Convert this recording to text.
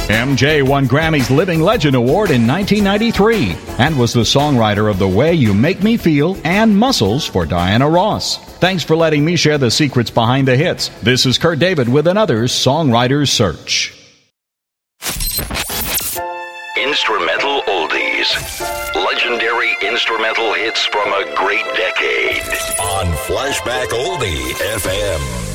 MJ won Grammy's Living Legend Award in 1993 and was the songwriter of The Way You Make Me Feel and Muscles for Diana Ross. Thanks for letting me share the secrets behind the hits. This is Kurt David with another Songwriter's Search. Instrumental Oldies. Legendary instrumental hits from a great decade. On Flashback Oldie FM.